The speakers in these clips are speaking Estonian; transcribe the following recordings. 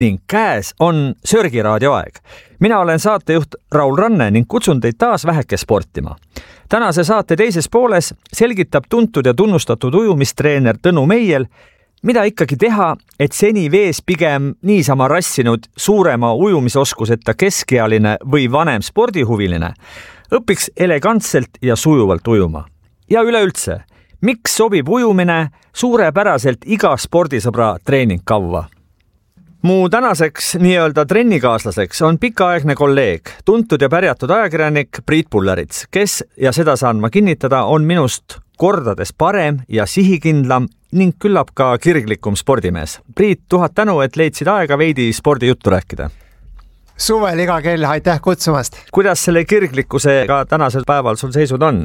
ning käes on Sörgiraadio aeg. Mina olen saatejuht Raul Ranne ning kutsun teid taas väheke sportima. Tänase saate teises pooles selgitab tuntud ja tunnustatud ujumistreener Tõnu Meiel, mida ikkagi teha, et seni vees pigem niisama rassinud suurema ujumisoskuseta keskealine või vanem spordihuviline õpiks elegantselt ja sujuvalt ujuma. Ja üleüldse, miks sobib ujumine suurepäraselt iga spordisõbra treeningkavva? Mu tänaseks nii-öelda trennikaaslaseks on pikaaegne kolleeg, tuntud ja pärjatud ajakirjanik Priit Pullerits, kes, ja seda saan ma kinnitada, on minust kordades parem ja sihikindlam ning küllap ka kirglikum spordimees. Priit, 1000 tänu, et leidsid aega veidi spordijuttu rääkida. Suvel iga kell, aitäh kutsumast. Kuidas selle kirglikkusega tänasel päeval sul seisud on?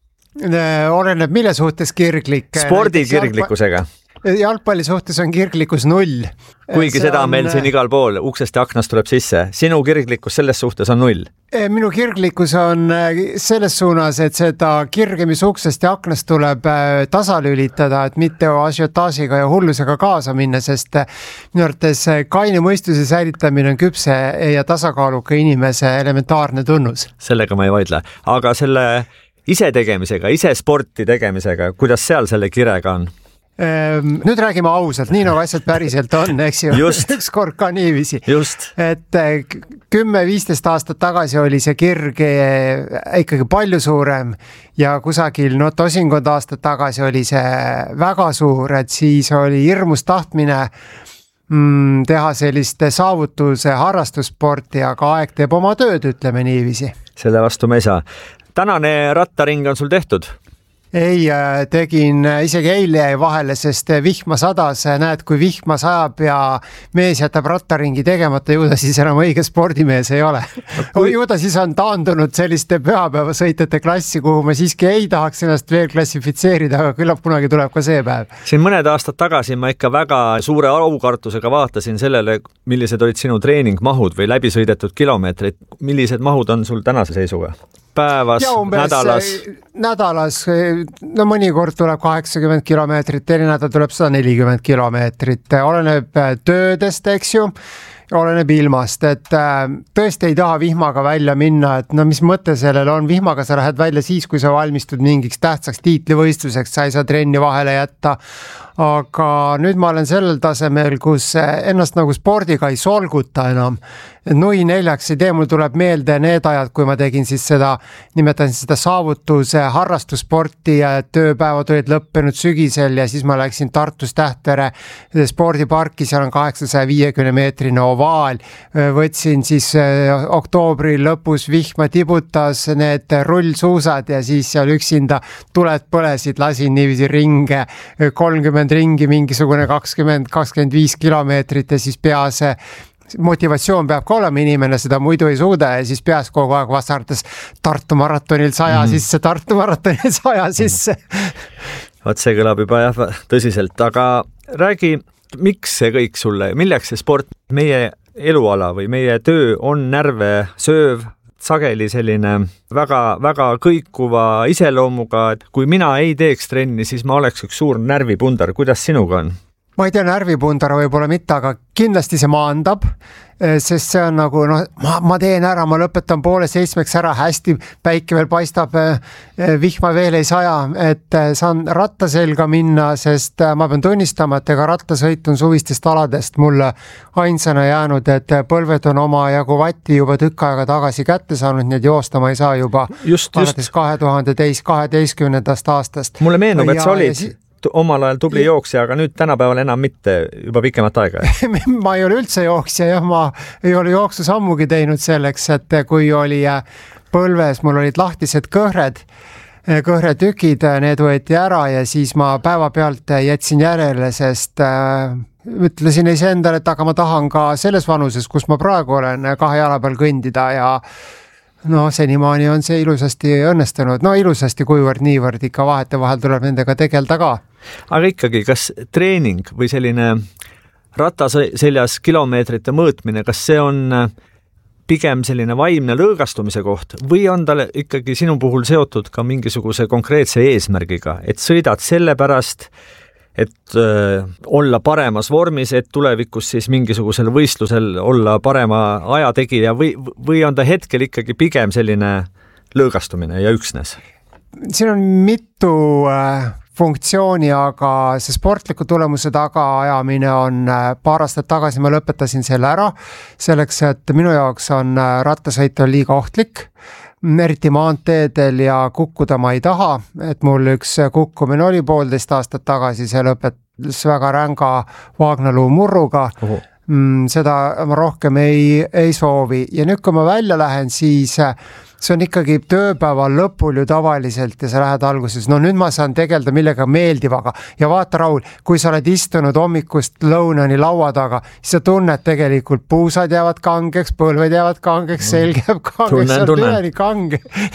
Oleneb mille suhtes kirglik. Spordi kirglikkusega. Jalgpalli suhtes on kirglikkus 0. Kuigi seda on meil siin igal pool, uksest ja aknast tuleb sisse. Sinu kirglikkus selles suhtes on 0. Minu kirglikkus on selles suunas, et seda kirgemis uksest ja aknast tuleb tasalülitada, et mitte ažiotaasiga ja hullusega kaasa minna, sest minu arvates kaine mõistuse säilitamine on küpse ja tasakaaluka inimese elementaarne tunnus. Sellega ma ei vaidle. Aga selle ise tegemisega, ise sporti tegemisega, kuidas seal selle kirega on? Nüüd räägime ausalt, nii nagu asjad päriselt on, eks ju. Üks kord ka niiviisi. Et 10-15 aastat tagasi oli see kirg ikkagi palju suurem ja kusagil tosinkond aastat tagasi oli see väga suur, et siis oli hirmus tahtmine teha sellist saavutuse harrastussporti, aga aeg teeb oma tööd, ütleme niiviisi. Selle vastu me ei saa. Tänane rattaring on sul tehtud? Ei, tegin isegi eile vahele, sest vihma sadas, näed, kui vihma sajab ja mees jätab rattaringi tegemata, ju ta siis enam õige spordimees ei ole. Ju ta siis on taandunud selliste pühapäevasõitjate klassi, kuhu ma siiski ei tahaks ennast veel klassifitseerida, aga küllap kunagi tuleb ka see päev. Siin mõned aastad tagasi ma ikka väga suure aukartusega vaatasin sellele, millised olid sinu treeningmahud või läbisõidetud kilomeetrid. Millised mahud on sul tänase seisuga? Päevas, nädalas, mõnikord tuleb 80 kilomeetrit, teine nädal tuleb 140 kilomeetrit, oleneb töödest, eks ju, oleneb ilmast, et tõesti ei taha vihmaga välja minna, et mis mõte sellel on, vihmaga sa lähed välja siis, kui sa valmistud mingiks tähtsaks tiitlivõistluseks, sa ei saa trenni vahele jätta, aga nüüd ma olen sellel tasemel, kus ennast nagu spordiga ei solguta enam. Nui 4 idee, mul tuleb meelde need ajad, kui ma tegin siis nimetasin seda saavutuse harrastussporti ja tööpäevad olid lõppenud sügisel ja siis ma läksin Tartus Tähtvere spordiparki, seal on 850 meetrine ovaal. Võtsin siis oktoobri lõpus vihma tibutas need rullsuusad ja siis seal üksinda tuled põlesid, lasin niiviisi ringe, 30 ringi, mingisugune 20-25 kilomeetrit ja siis peas motivatsioon peab ka olema, inimene seda muidu ei suuda ja siis peas kogu aeg vasardas Tartu maratonil 100 sisse, Tartu maratonil 100 sisse. Vaat see kõlab juba tõsiselt, aga räägi, miks see kõik sulle, milleks see sport, meie eluala või meie töö on närve sööv, sageli selline väga kõikuva iseloomuga, et kui mina ei teeks trenni, siis ma oleks üks suur närvipundar. Kuidas sinuga on? Ma ei tea, närvipundar võib-olla mitte, aga kindlasti see maandab, sest see on nagu, ma teen ära, ma lõpetan 6:30 ära, hästi päike veel paistab, vihma veel ei saja, et saan ratta selga minna, sest ma pean tunnistama, et ega rattasõit on suvistest aladest mulle ainsana jäänud, et põlved on oma jagu vatti juba tükk aega tagasi kätte saanud, nii et joosta ma ei saa juba alates 2012 aastast. Mulle meenub, et sa olid omal ajal tubli jooksja, aga nüüd tänapäeval enam mitte, juba pikemat aega. Ma ei ole üldse jooksja ja ma ei ole jooksu sammugi teinud selleks, et kui oli põlves, mul olid lahtised kõhretükid, need võeti ära ja siis ma päevapealt jätsin järele, sest ütlesin iseendale, et aga ma tahan ka selles vanuses, kus ma praegu olen, 2 jala peal kõndida ja senimaani on see ilusasti õnnestunud. Ilusasti kuivõrd niivõrd ikka vahetevahel tuleb nendega tegelda ka. Aga ikkagi, kas treening või selline rattaseljas kilomeetrite mõõtmine, kas see on pigem selline vaimne lõõgastumise koht või on tal ikkagi sinu puhul seotud ka mingisuguse konkreetse eesmärgiga, et sõidad selle pärast, et olla paremas vormis, et tulevikus siis mingisugusel võistlusel olla parema ajategija või on ta hetkel ikkagi pigem selline lõõgastumine ja üksnes? Siin on mitu funktsiooni, aga see sportliku tulemuse tagaajamine on paar aastat tagasi, ma lõpetasin selle ära, selleks, et minu jaoks on rattasõit on liiga ohtlik, eriti maanteedel ja kukkuda ma ei taha, et mul üks kukkumine oli 1,5 aastat tagasi, see lõpetas väga ränga vaagnaluu murruga. Seda ma rohkem ei soovi ja nüüd, kui ma välja lähen, siis see on ikkagi tööpäeva lõpul ju tavaliselt ja sa lähed alguses, no nüüd ma saan tegeleda millega meeldivaga ja vaata, Raul, kui sa oled istunud hommikust lõunani laua taga, siis sa tunned tegelikult puusad jäävad kangeks, põlved jäävad kangeks, selg jääb kangeks, sa oled üleni kange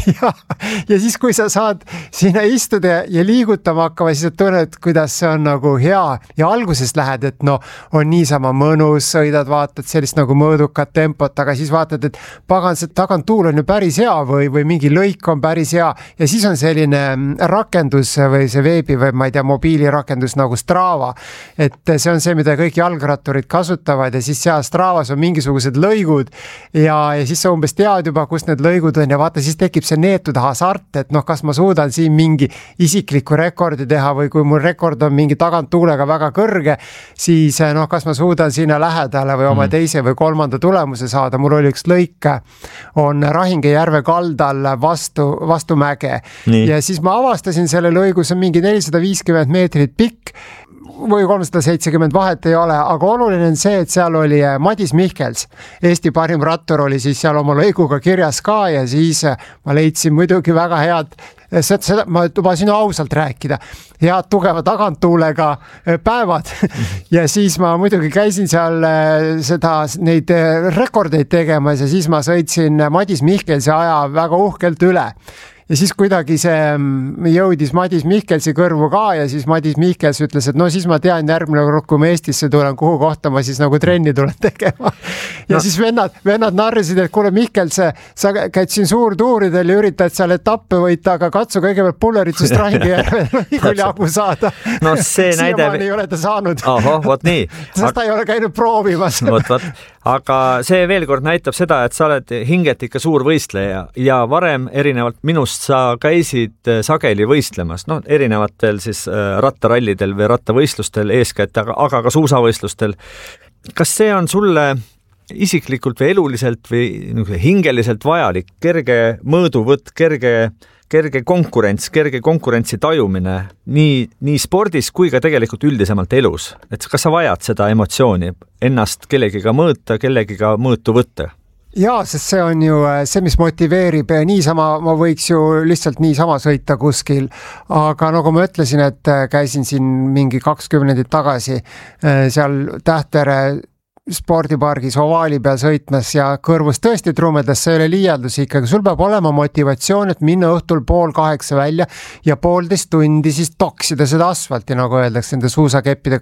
ja siis, kui sa saad sinna istuda ja liigutama hakkama, siis sa tunned, kuidas see on nagu hea ja alguses lähed, et no on niisama mõnus, sõidad, vaatad sellist nagu mõõdukat tempot, aga siis vaatad, et pagan, see tagantuul on ju päris hea või mingi lõik on päris hea ja siis on selline rakendus või see veebi või ma ei tea, mobiilirakendus nagu Strava, et see on see, mida kõik jalgratturid kasutavad ja siis seal Stravas on mingisugused lõigud ja siis sa umbes tead juba, kus need lõigud on ja vaata, siis tekib see neetud hasart, et noh, kas ma suudan siin mingi isikliku rekordi teha või kui mul rekord on mingi taganttuulega väga kõrge, siis noh, kas ma suudan sinna lähedale või oma teise või kolmanda tulemuse saada. Mul oli üks lõik, on Rahinge järve kaldal vastu mäge. Nii. Ja siis ma avastasin selle lõigu, see on mingi 450 meetrit pikk või 370, vahet ei ole, aga oluline on see, et seal oli Madis Mihkels, Eesti parim rattur oli siis seal oma lõiguga kirjas ka ja siis ma leidsin muidugi väga head, seda ma lubasin ausalt rääkida, head tugeva taganttuulega päevad ja siis ma muidugi käisin seal neid rekordeid tegemas ja siis ma sõitsin Madis Mihkelsi aja väga uhkelt üle. Ja siis kuidagi see jõudis Madis Mihkelsi kõrvu ka ja siis Madis Mihkels ütles, et no siis ma tean järgmine kord, kui ma Eestisse tulen, kuhu kohta ma siis nagu trenni tulen tegema. Ja siis vennad narrisid, et kuule Mihkels, sa käid siin suurtuuridel ja üritad seal etappe võita, aga katsu kõigepealt Pulleritsust Rahinge järve jagu saada. No see näide... Siiamaani ei ole ta saanud. Oho, vot nii. Sest ta ei ole käinud proovimas. Vot. Aga see veel kord näitab seda, et sa oled hinget ikka suur võistleja ja varem erinevalt minust sa käisid sageli võistlemas, no erinevatel siis rattarallidel või rattavõistlustel eeskätt, aga ka suusavõistlustel. Kas see on sulle isiklikult või eluliselt või hingeliselt vajalik, kerge mõõduvõtt, kerge konkurentsi tajumine nii spordis kui ka tegelikult üldisemalt elus? Et kas sa vajad seda emotsiooni, ennast kellegiga mõõta, kellegiga mõõtu võtta? Jaa, sest see on ju see, mis motiveerib ja niisama ma võiks ju lihtsalt niisama sõita kuskil, aga nagu ma ütlesin, et käisin siin mingi 20 tagasi seal Tähtvere spordipargis ovaali peal sõitmas ja kõrvus tõesti trumedas, see ei ole liialdus ikkagi, sul peab olema motivatsioon, et minna õhtul 7:30 välja ja 1,5 tundi siis toksida seda asfalti, nagu öeldakse, nende suusakeppide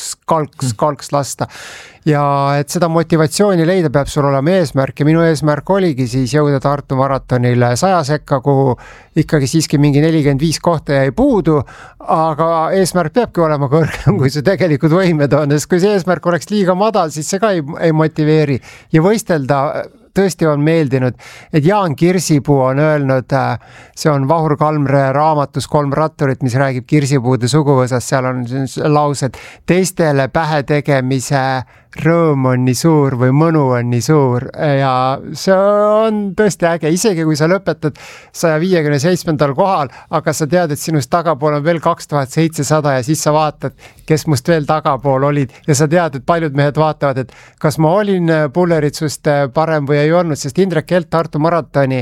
kalks lasta. Ja et seda motivatsiooni leida, peab sul olema eesmärk ja minu eesmärk oligi siis jõuda Tartu maratonile 100 sekka, kuhu ikkagi siiski mingi 45 kohta jäi puudu, aga eesmärk peabki olema kõrgem, kui see tegelikult võimed on, sest kui see eesmärk oleks liiga madal, siis see ka ei motiveeri ja võistelda tõesti on meeldinud, et Jaan Kirsipuu on öelnud, see on Vahur Kalmre raamatus 3 ratturit, mis räägib kirsipuude suguvõsast, seal on laused, teistele pähe tegemise rõõm on nii suur või mõnu on nii suur ja see on tõesti äge, isegi kui sa lõpetad 157. kohal, aga sa tead, et sinust tagapool on veel 2700 ja siis sa vaatad, kes must veel tagapool olid ja sa tead, et paljud mehed vaatavad, et kas ma olin Pulleritsust parem või ei olnud, sest Indrek Kelt Tartu maratoni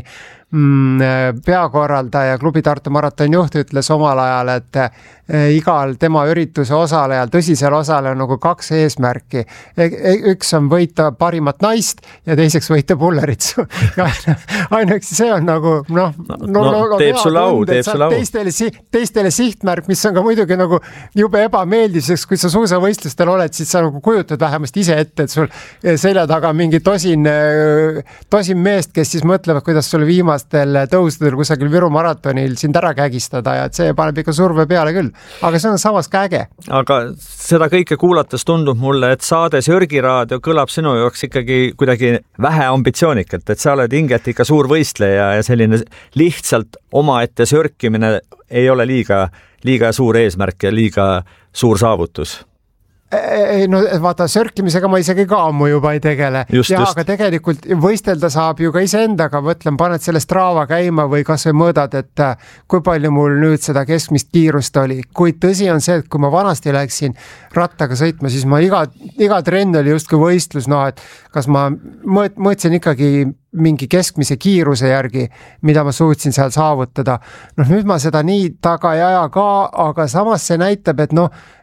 peakorraldaja, klubi Tartu maratoni juht ütles omal ajal, et igal tema ürituse osalejal, tõsisel osalejal nagu 2 eesmärki. Üks on võita parimat naist ja teiseks võita Pulleritsu. Ainuüksi see on nagu teeb sul au. Teistele sihtmärk, mis on ka muidugi nagu jube ebameeldiv, sest kui sa suusavõistlustel oled, siis sa nagu kujutad vähemasti ise ette, et sul selja taga mingi tosin meest, kes siis mõtlevad, kuidas sul viimast viimastel tõusudel kusagil Viru maratonil sind ära kägistada ja et see paneb ikka surve peale küll, aga see on samas ka äge. Aga seda kõike kuulates tundub mulle, et saade Sörgiraadio kõlab sinu jaoks ikkagi kuidagi vähe ambitsioonikalt, et sa oled hinget ikka suur võistleja ja selline lihtsalt omaette sörkimine ei ole liiga suur eesmärk ja liiga suur saavutus. Ei, no vaata, sörkimisega ma isegi ka ammu juba ei tegele. Aga tegelikult võistelda saab ju ka iseendaga, mõtlen, paned selle Strava käima või kas või mõõdad, et kui palju mul nüüd seda keskmist kiirust oli. Kuid tõsi on see, et kui ma vanasti läksin rattaga sõitma, siis ma iga trenn oli justkui võistlus, et kas ma mõõtsin ikkagi mingi keskmise kiiruse järgi, mida ma suutsin seal saavutada. Nüüd ma seda nii taga ei aja ka, aga samas see näitab, et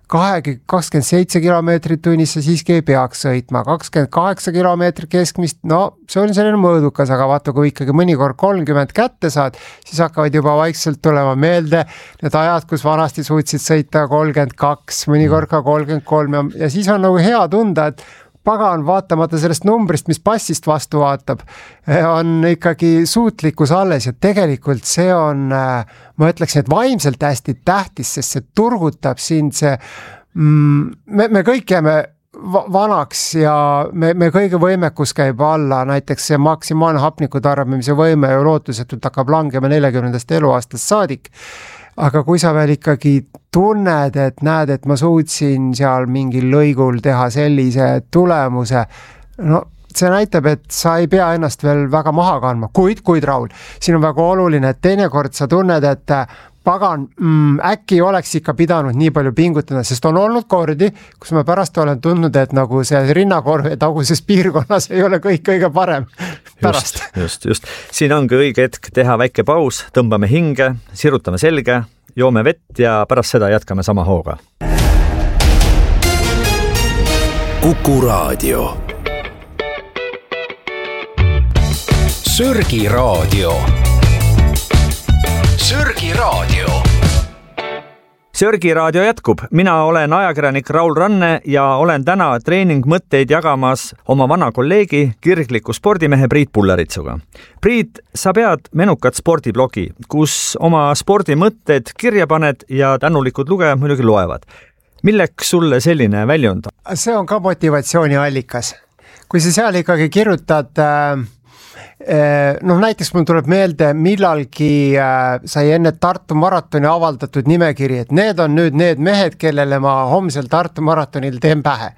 27 kilomeetrit tunnis sa siiski ei peaks sõitma, 28 kilomeetrit keskmist, see on selline mõõdukas, aga vaata, kui ikkagi mõnikord 30 kätte saad, siis hakkavad juba vaikselt tulema meelde need ajad, kus vanasti suutsid sõita 32, mõnikord ka 33 ja siis on nagu hea tunda, et pagan vaatamata sellest numbrist, mis passist vastu vaatab, on ikkagi suutlikkus alles ja tegelikult see on, ma ütleksin, et vaimselt hästi tähtis, sest see turgutab sind me kõik jääme vanaks ja me kõige võimekus käib alla, näiteks see maksimaalne hapniku tarbimise võime ju lootusetult hakkab langema 40. eluaastast saadik. Aga kui sa veel ikkagi tunned, et näed, et ma suutsin seal mingil lõigul teha sellise tulemuse, see näitab, et sa ei pea ennast veel väga maha kandma, kuid Raul, siin on väga oluline, et teinekord sa tunned, et pagan, äkki oleks ikka pidanud nii palju pingutada, sest on olnud kordi, kus ma pärast olen tundnud, et nagu see rinnakorvi taguses piirkonnas ei ole kõik kõige parem pärast. Just. Siin ongi õige hetk teha väike paus, tõmbame hinge, sirutame selge, joome vett ja pärast seda jätkame sama hooga. Kuku Raadio. Sörgiraadio. Sörgiraadio jätkub. Mina olen ajakirjanik Raul Ranne ja olen täna treeningmõtteid jagamas oma vana kolleegi, kirgliku spordimehe Priit Pulleritsuga. Priit, sa pead menukat spordiblogi, kus oma spordimõtted kirja paned ja tänulikud lugejad muidugi loevad. Milleks sulle selline väljund? See on ka motivatsiooni allikas. Kui sa seal ikkagi kirjutad näiteks mul tuleb meelde, millalgi sai enne Tartu maratoni avaldatud nimekiri, et need on nüüd need mehed, kellele ma homsel Tartu maratonil teen pähe.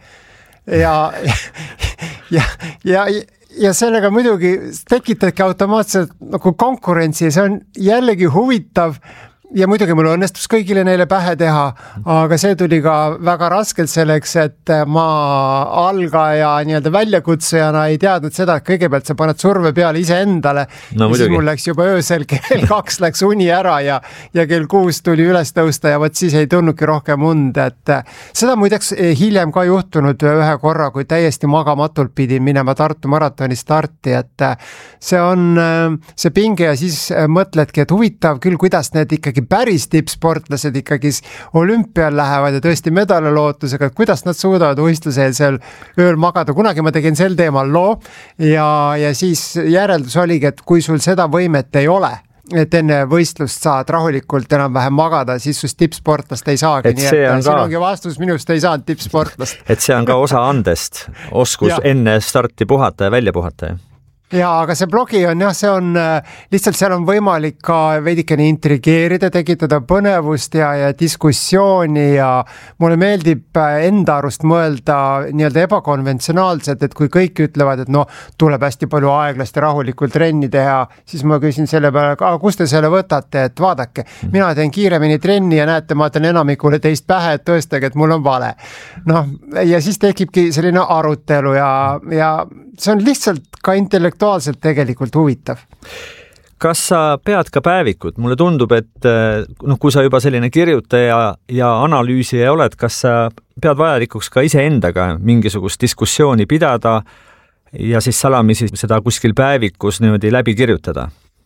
Ja sellega muidugi tekitadki automaatselt nagu konkurentsi ja see on jällegi huvitav. Ja muidugi mul õnnestus kõigile neile pähe teha, aga see tuli ka väga raskelt selleks, et ma algaja nii-öelda väljakutsejana ei teadnud seda, et kõigepealt sa paned surve peale ise endale ja siis mul läks juba öösel kell 2 läks uni ära ja kell 6 tuli üles tõusta ja võt siis ei tulnudki rohkem und, et seda muideks hiljem ka juhtunud ühe korra, kui täiesti magamatult pidin minema Tartu maratoni starti, et see on see pinge ja siis mõtledki, et huvitav küll, kuidas need ikkagi päris tippsportlased ikkagi olümpial lähevad ja tõesti medali lootusega, et kuidas nad suudavad võistlusel ööl magada. Kunagi ma tegin sel teemal loo ja siis järeldus oligi, et kui sul seda võimet ei ole, et enne võistlust saad rahulikult enam-vähem magada, siis sust tippsportlast ei saagi. Nii et siin ongi vastus, minust ei saanud tippsportlast. Et see on ka osa andest, oskus enne starti puhata ja välja puhata. Ja, aga see blogi on see on lihtsalt seal on võimalik ka veidikene intrigeerida, tekitada põnevust ja diskussiooni ja mulle meeldib enda arust mõelda nii-öelda ebakonventsionaalselt, et kui kõik ütlevad, et tuleb hästi palju aeglast ja rahulikult trenni teha, siis ma küsin selle peale, kust te selle võtate, et vaadake, mina teen kiiremini trenni ja näete, ma teen enamikule teist pähe, et tõestage, et mul on vale. Ja siis tekibki selline arutelu ja see on lihtsalt ka intellektuaalselt tegelikult huvitav. Kas sa pead ka päevikut? Mulle tundub, et kui sa juba selline kirjutaja ja analüüsija oled, kas sa pead vajalikuks ka iseendaga mingisugust diskussiooni pidada ja siis salamisi seda kuskil päevikus niimoodi läbi kirjutada?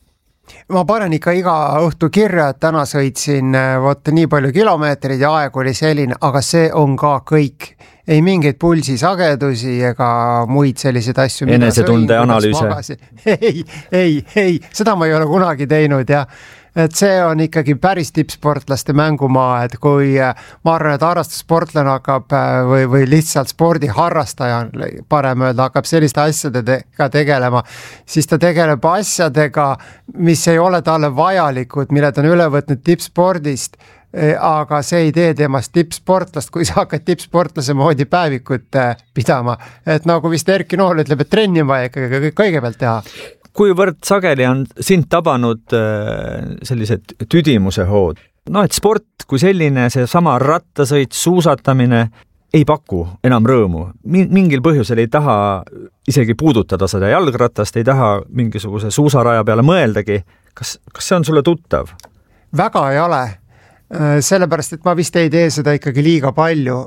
ma panen ikka iga õhtu kirja, et täna sõitsin nii palju kilomeetreid ja aeg oli selline, aga see on ka kõik. Ei mingeid pulsisagedusi ega muid selliseid asju. Enesetunde analüüse. Ei, seda ma ei ole kunagi teinud ja et see on ikkagi päris tippsportlaste mängumaa, et kui ma arvan, et harrastussportlane hakkab või lihtsalt spordiharrastaja, parem öelda, hakkab selliste asjadega tegelema, siis ta tegeleb asjadega, mis ei ole talle vajalikud, mille ta on üle võtnud tippspordist, aga see ei tee temast tippsportlast, kui sa hakkad tippsportlase moodi päevikut pidama. Et nagu vist Erki Nool ütleb, et trenni on vaja ikkagi kõigepealt teha. Kuivõrd sageli on sind tabanud sellised tüdimuse hood? Et sport kui selline, see sama rattasõit, suusatamine ei paku enam rõõmu. Mingil põhjusel ei taha isegi puudutada seda jalgratast, ei taha mingisuguse suusaraja peale mõeldagi. Kas see on sulle tuttav? Väga ei ole. Sellepärast, et ma vist ei tee seda ikkagi liiga palju.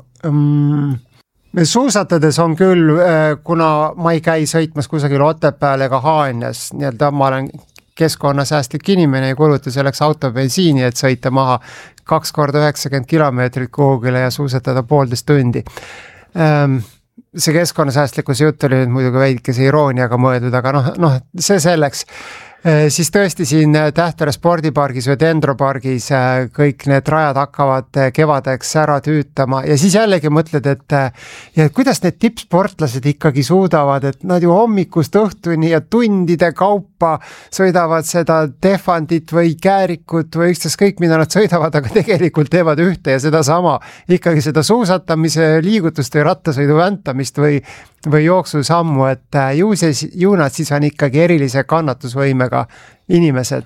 Suusatades on küll, kuna ma ei käi sõitmas kusagil Otepääl ega Haanjas, ma olen keskkonnasäästlik inimene, ei kuluta selleks autobensiini, et sõita maha 2 korda 90 kilomeetrit kuhugile ja suusatada 1,5 tundi. See keskkonnasäästlikkuse jutt oli muidugi veidikese irooniaga mõeldud, aga see selleks. Siis tõesti siin Tähtvere spordipargis või Dendropargis kõik need rajad hakkavad kevadeks ära tüütama ja siis jällegi mõtled, et kuidas need tippsportlased ikkagi suudavad, et nad ju hommikust õhtuni ja tundide kaupa sõidavad seda defandit või käärikut või üksteist kõik, mida nad sõidavad, aga tegelikult teevad ühte ja seda sama, ikkagi seda suusatamise liigutust või rattasõidu väntamist või jooksusammu, et ju nad siis on ikkagi erilise kannatusvõimega inimesed,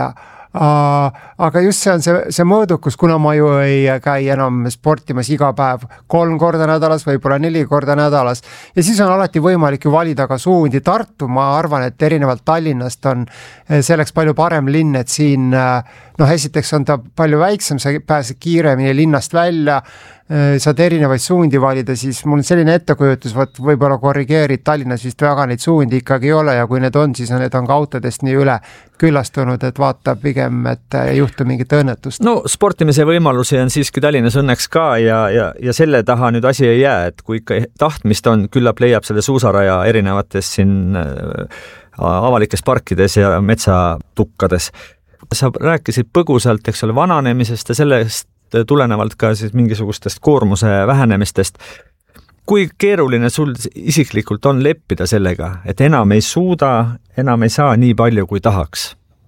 aga just see on see mõõdukus, kuna ma ju ei käi enam sportimas iga päev 3 korda nädalas, võib-olla 4 korda nädalas ja siis on alati võimalik ju valida ka suundi. Tartu, ma arvan, et erinevalt Tallinnast on selleks palju parem linn, et siin esiteks on ta palju väiksem, sa pääsed kiiremini linnast välja, saad erinevaid suundi valida, siis mul on selline ettekujutus, võib-olla korrigeerid, Tallinnas vist väga neid suundi ikkagi ei ole ja kui need on, siis need on ka autodest nii üle küllastunud, et vaata pigem, et ei juhtu mingit õnnetust. Sportimise võimalusi on siiski Tallinnas õnneks ka ja selle taha nüüd asi ei jää, et kui ikka tahtmist on, küllap leiab selle suusaraja erinevates siin avalikes parkides ja metsatukkades. Sa rääkisid põgusalt, eks ole, vananemisest ja sellest tulenevalt ka siis mingisugustest koormuse vähenemistest. Kui keeruline sul isiklikult on leppida sellega, et enam ei suuda, enam ei saa nii palju, kui tahaks?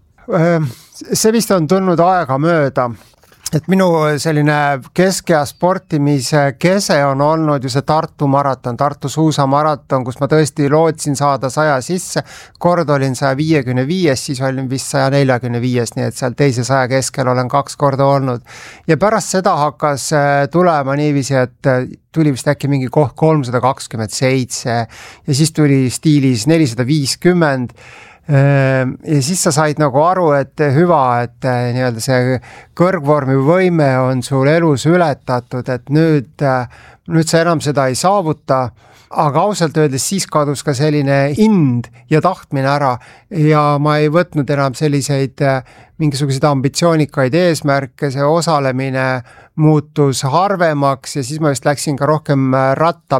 See vist on tulnud aega mööda. Et minu selline keskea sportimise kese on olnud ju see Tartu maraton, Tartu suusamaraton, kus ma tõesti lootsin saada 100 sisse, kord olin 155, siis olin vist 145, nii et seal teise 100 keskel olen 2 korda olnud. Ja pärast seda hakkas tulema niiviisi, et tuli vist äkki mingi koht 327 ja siis tuli stiilis 450 ja siis sa said nagu aru, et hüva, et nii-öelda see kõrgvormi võime on sul elus ületatud, et nüüd sa enam seda ei saavuta, aga ausalt öeldes siis kadus ka selline ind ja tahtmine ära ja ma ei võtnud enam selliseid mingisuguseid ambitsioonikaid eesmärke, see osalemine muutus harvemaks ja siis ma vist läksin ka rohkem ratta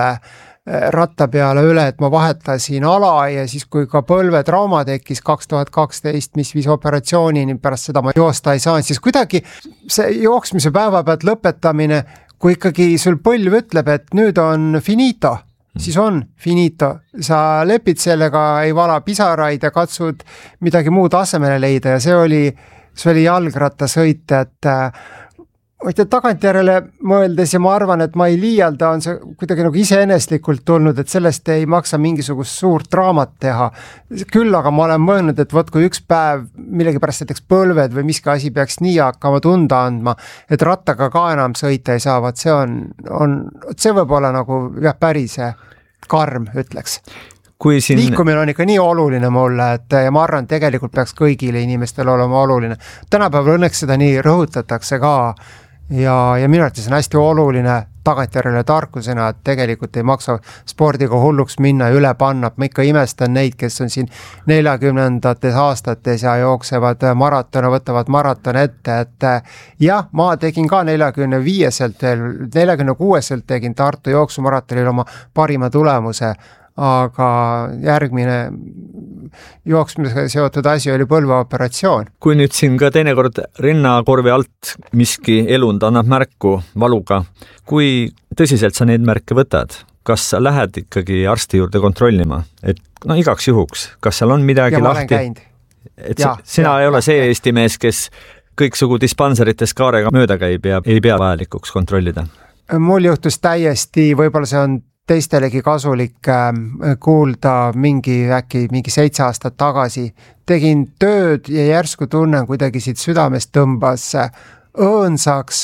peale üle, et ma vahetasin ala ja siis kui ka põlvetrauma tekkis 2012, mis viis operatsioonini, pärast seda ma joosta ei saanud, siis kuidagi see jooksmise päeva pealt lõpetamine, kui ikkagi sul põlv ütleb, et nüüd on finito, siis on finito. Sa lepid sellega, ei vala pisaraid ja katsud midagi muud asemele leida ja see oli jalgrattasõit, et tagantjärele mõeldes ja ma arvan, et ma ei liialda, on see kuidagi nagu iseeneslikult tulnud, et sellest ei maksa mingisugust suurt draamat teha. Küll aga ma olen mõelnud, et kui üks päev millegipärast näiteks põlved või miski asi peaks nii hakkama tunda andma, et rattaga ka enam sõita ei saa, see võib olla nagu päris karm, ütleks. Liikumine on ikka nii oluline mulle, et ja ma arvan, tegelikult peaks kõigile inimestel olema oluline. Tänapäeval õnneks seda nii rõhutatakse ka ja minu arvates on hästi oluline tagantjärele tarkusena, et tegelikult ei maksa spordiga hulluks minna ja üle panna. Ma ikka imestan neid, kes on siin 40ndates aastates ja jooksevad maratone, võtavad maratone ette, et jah, ma tegin ka 45-selt veel, 46-selt tegin Tartu jooksumaratonil oma parima tulemuse, aga järgmine jooksmisega seotud asi oli põlveoperatsioon. Kui nüüd siin ka teinekord rinnakorvi alt miski elund annab märku valuga, kui tõsiselt sa neid märke võtad? Kas sa lähed ikkagi arsti juurde kontrollima? Et no igaks juhuks, kas seal on midagi lahti? Et sina ei ole see Eesti mees, kes kõiksugu dispenserites kaarega mööda käib ja ei pea vajalikuks kontrollida? Mul juhtus täiesti, võib-olla see on teistelegi kasulik kuulda mingi 7 aastat tagasi. Tegin tööd ja järsku tunnen kuidagi siit südamest tõmbas õõnsaks.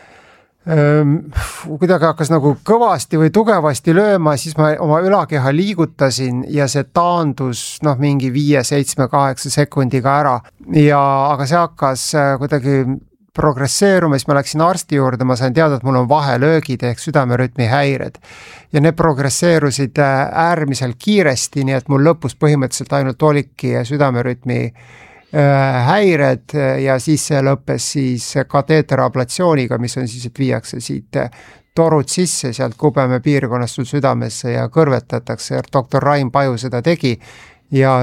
Kuidagi hakkas nagu kõvasti või tugevasti lööma, siis ma oma ülakeha liigutasin ja see taandus mingi 5, 7, 8 sekundiga ära. Aga see hakkas kuidagi progresseeruma, siis ma läksin arsti juurde, ma sain teada, et mul on vahelöögid ehk südamerütmi häired. Ja need progresseerusid äärmiselt kiiresti, nii et mul lõpus põhimõtteliselt ainult olidki südamerütmi häired ja siis see lõppes siis kateeterablatsiooniga, mis on siis, et viiakse siit torud sisse sealt Kubemäe piirkonnast sul südamesse ja kõrvetatakse. Dr. Rain Paju seda tegi ja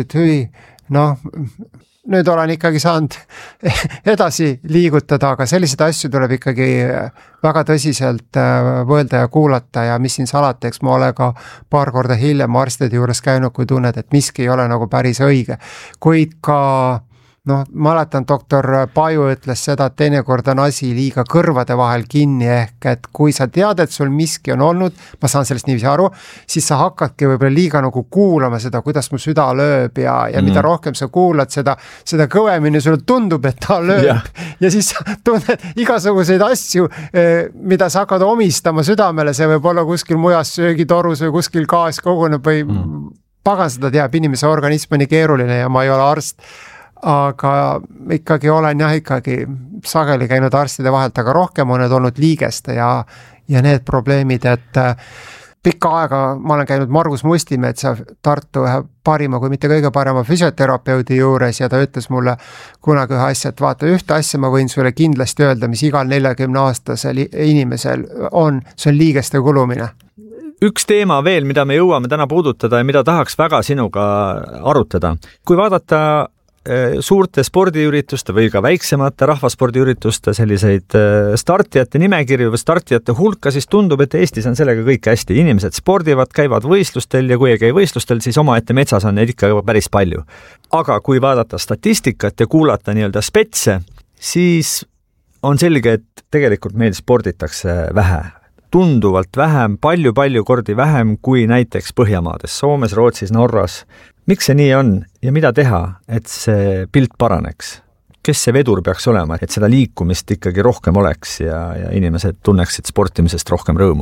nüüd olen ikkagi saanud edasi liigutada, aga sellised asju tuleb ikkagi väga tõsiselt mõelda ja kuulata ja mis siin salata, eks ma ole ka paar korda hiljem arstide juures käinud, kui tunned, et miski ei ole nagu päris õige. Kuid ka mäletan, doktor Paju ütles seda, et teinekord on asi liiga kõrvade vahel kinni ehk, et kui sa tead, et sul miski on olnud, ma saan sellest niiviisi aru, siis sa hakkadki võib-olla liiga nagu kuulama seda, kuidas mu süda lööb ja mida rohkem sa kuulad, seda kõvemini sulle tundub, et ta lööb. Ja siis sa tunned igasuguseid asju, mida sa hakkad omistama südamele, see võib olla kuskil mujas söögitorus või kuskil gaas koguneb või pagan seda teab, inimese organism on nii keeruline ja ma ei ole arst. Aga ikkagi olen ikkagi sageli käinud arstide vahelt, aga rohkem on need olnud liigeste ja need probleemid, et pikka aega ma olen käinud Margus Mustimetsa Tartu ühe parima, kui mitte kõige parema füsioterapeudi juures ja ta ütles mulle kunagi ühe asja, et vaata, ühte asja ma võin sulle kindlasti öelda, mis igal 40-aastasel inimesel on, see on liigeste kulumine. Üks teema veel, mida me jõuame täna puudutada ja mida tahaks väga sinuga arutada. Kui vaadata suurte spordiürituste või ka väiksemate rahvaspordiürituste selliseid startijate nimekirju või startijate hulka, siis tundub, et Eestis on sellega kõik hästi. Inimesed spordivad, käivad võistlustel ja kui ei käi võistlustel, siis omaette metsas on neid ikka päris palju. Aga kui vaadata statistikat ja kuulata nii-öelda spetse, siis on selge, et tegelikult meil sporditakse vähe. Tunduvalt vähem, palju kordi vähem kui näiteks Põhjamaades, Soomes, Rootsis, Norras. Miks see nii on ja mida teha, et see pilt paraneks? Kes see vedur peaks olema, et seda liikumist ikkagi rohkem oleks ja inimesed tunneksid sportimisest rohkem rõõmu?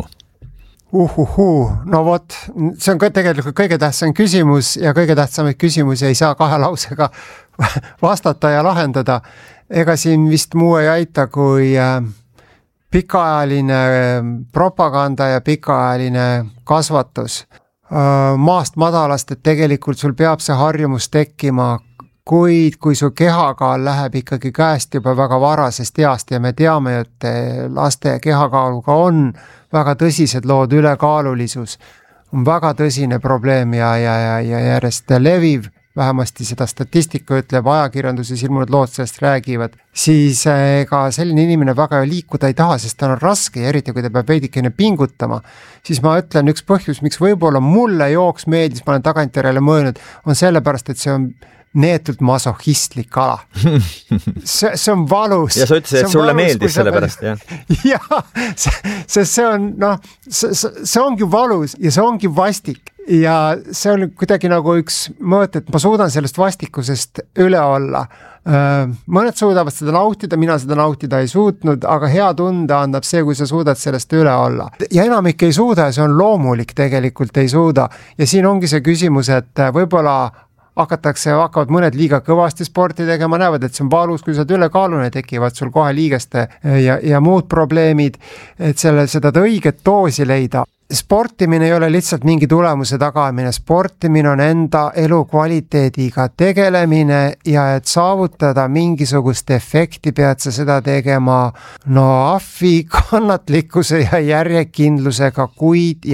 No vot, see on ka tegelikult kõige tähtsam küsimus ja kõige tähtsamaid küsimusi ei saa 2 lausega vastata ja lahendada. Ega siin vist muu ei aita, kui pikaajaline propaganda ja pikaajaline kasvatus maast madalast, et tegelikult sul peab see harjumus tekkima, kuid kui su kehakaal läheb ikkagi käest juba väga varasest east ja me teame, et laste kehakaaluga on väga tõsised lood, ülekaalulisus on väga tõsine probleem ja järjest leviv, vähemasti seda statistika ütleb, ajakirjanduses ilmunud lood sellest räägivad, siis ega selline inimene väga liikuda ei taha, sest ta on raske ja eriti kui ta peab veidikene pingutama, siis ma ütlen üks põhjus, miks võib-olla mulle jooks meeldis, ma olen tagantjärele mõelnud, on sellepärast, et see on neetult masohistlik ala. See on valus. Ja sa ütlesid, et sulle meeldis sellepärast, jah? Jah, see on, see ongi valus ja see ongi vastik ja see on kuidagi nagu üks mõõt, et ma suudan sellest vastikusest üle olla. Mõned suudavad seda nautida, mina seda nautida ei suutnud, aga hea tunde annab see, kui sa suudad sellest üle olla. Ja enamik ei suuda ja see on loomulik tegelikult ei suuda. Ja siin ongi see küsimus, et võib-olla hakkavad mõned liiga kõvasti sporti tegema, näevad, et see on valus, kui sa oled ülekaalune, tekivad sul kohe liigeste ja muud probleemid, et seda õiget doosi leida. Sportimine ei ole lihtsalt mingi tulemuse tagamine, sportimine on enda elukvaliteediga tegelemine ja et saavutada mingisugust efekti, pead sa seda tegema ahvi kannatlikkuse ja järjekindlusega kuid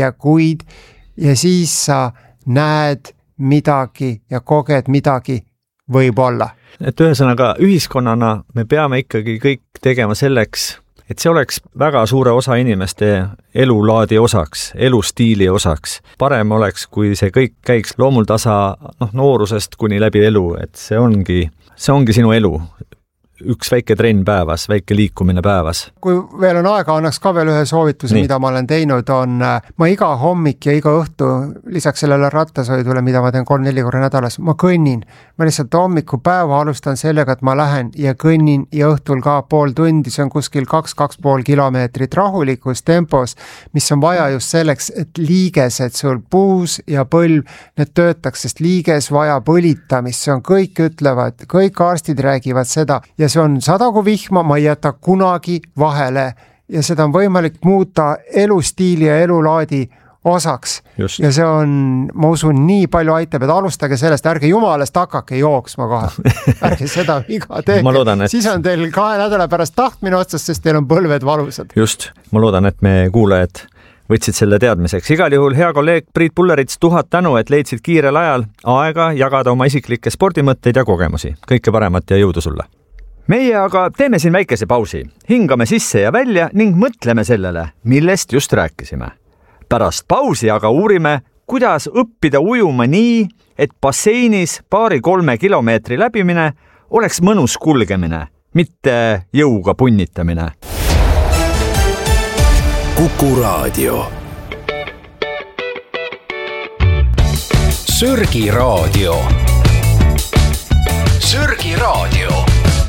ja siis sa näed midagi ja koged midagi võib-olla. Et ühesõnaga ühiskonnana me peame ikkagi kõik tegema selleks, et see oleks väga suure osa inimeste elulaadi osaks, elustiili osaks. Parem oleks, kui see kõik käiks loomuldasa noorusest kuni läbi elu, et see ongi sinu elu. Üks väike trenn päevas, väike liikumine päevas. Kui veel on aega, annaks ka veel ühe soovituse, mida ma olen teinud, on ma iga hommik ja iga õhtu, lisaks sellele rattasõidule, mida ma teen 3-4 korra nädalas, ma kõnnin. Ma lihtsalt hommikupäeva alustan sellega, et ma lähen ja kõnnin ja õhtul ka pool tundi, see on kuskil 2-2,5 kilomeetrit rahulikus tempos, mis on vaja just selleks, et liigesed sul puus ja põlv, need töötaks, sest liiges vaja põlitamist, see on kõik ütlevad, kõik arstid räägivad seda ja see on 100 kui vihma, ma ei jäta kunagi vahele ja seda on võimalik muuta elustiili ja elulaadi osaks. Just. Ja see on, ma usun, nii palju aitab, et alustage sellest, ärge jumalast hakake jooksma kohe. Ärge seda viga tehke. Siis on teil 2 nädala pärast tahtmine otsast, sest teil on põlved valusad. Just, ma loodan, et me kuulajad võtsid selle teadmiseks. Igal juhul hea kolleeg Priit Pullerits, 1000 tänu, et leidsid kiirel ajal aega jagada oma isiklikke spordimõtteid ja kogemusi. Kõike paremat ja jõudu sulle! Meie aga teeme siin väikese pausi, hingame sisse ja välja ning mõtleme sellele, millest just rääkisime. Pärast pausi aga uurime, kuidas õppida ujuma nii, et basseinis 2-3 kilomeetri läbimine oleks mõnus kulgemine, mitte jõuga punnitamine. Kuku Raadio. Sörgi Raadio. Sörgi Raadio.